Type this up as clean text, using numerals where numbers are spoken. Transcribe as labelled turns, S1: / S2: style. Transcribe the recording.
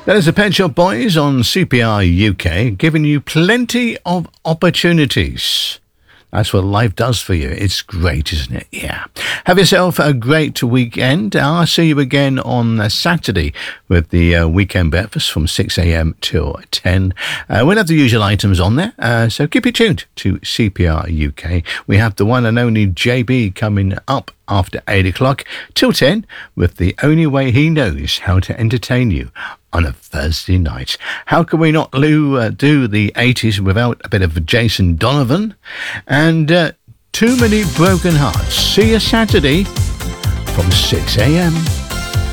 S1: That is the Pet Shop Boys on CPR UK, giving you plenty of opportunities. That's what life does for you. It's great, isn't it? Yeah. Have yourself a great weekend. I'll see you again on Saturday with the weekend breakfast from 6 a.m. till 10. We'll have the usual items on there, so keep it tuned to CPR UK. We have the one and only JB coming up after 8 o'clock till 10 with the only way he knows how to entertain you on a Thursday night. How can we not do the 80s without a bit of Jason Donovan and Too Many Broken Hearts? See you Saturday from 6 a.m.